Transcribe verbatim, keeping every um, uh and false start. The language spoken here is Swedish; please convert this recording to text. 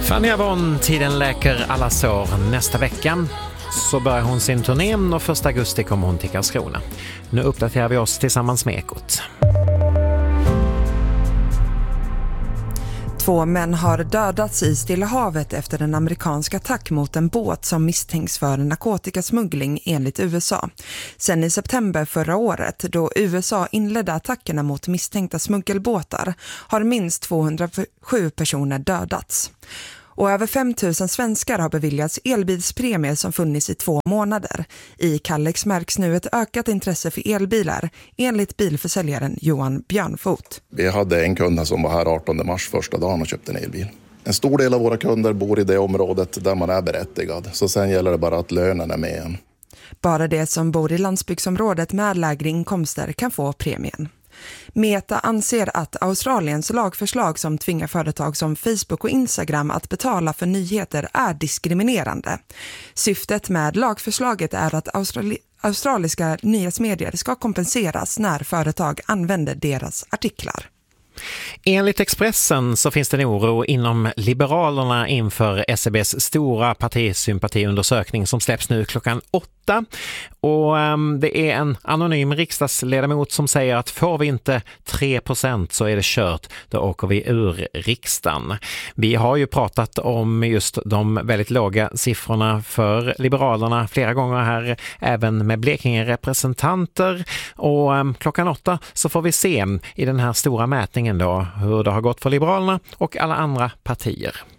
Fanny Avon, tiden läker alla sår. Nästa vecka så börjar hon sin turné och första augusti kommer hon till Karlskrona. Nu uppdaterar vi oss tillsammans med Ekot. Två män har dödats i Stilla havet efter en amerikansk attack mot en båt som misstänks för narkotikasmuggling enligt U S A. Sen i september förra året, då U S A inledde attackerna mot misstänkta smuggelbåtar, har minst tvåhundrasju personer dödats. Och över fem tusen svenskar har beviljats elbilspremier som funnits i två månader. I Kallex märks nu ett ökat intresse för elbilar, enligt bilförsäljaren Johan Björnfot. Vi hade en kund som var här artonde mars första dagen och köpte en elbil. En stor del av våra kunder bor i det området där man är berättigad, så sen gäller det bara att lönen är med igen. Bara det som bor i landsbygdsområdet med lägre inkomster kan få premien. Meta anser att Australiens lagförslag som tvingar företag som Facebook och Instagram att betala för nyheter är diskriminerande. Syftet med lagförslaget är att Australi- australiska nyhetsmedier ska kompenseras när företag använder deras artiklar. Enligt Expressen så finns det en oro inom Liberalerna inför S E B:s stora partisympatiundersökning som släpps nu klockan åtta. Och um, det är en anonym riksdagsledamot som säger att får vi inte tre procent så är det kört, då åker vi ur riksdagen. Vi har ju pratat om just de väldigt låga siffrorna för Liberalerna flera gånger här, även med Blekinge-representanter. Och um, klockan åtta så får vi se i den här stora mätningen då hur det har gått för Liberalerna och alla andra partier.